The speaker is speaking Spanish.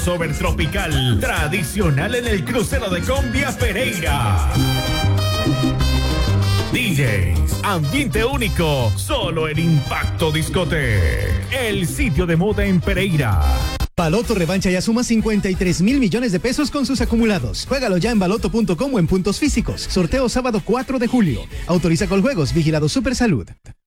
Over tropical, tradicional en el crucero de Combia Pereira. DJs, ambiente único, solo en Impacto Discoteca, el sitio de moda en Pereira. Baloto revancha ya suma 53 mil millones de pesos con sus acumulados. Juégalo ya en baloto.com o en puntos físicos. Sorteo sábado 4 de julio. Autoriza con juegos, vigilado Supersalud.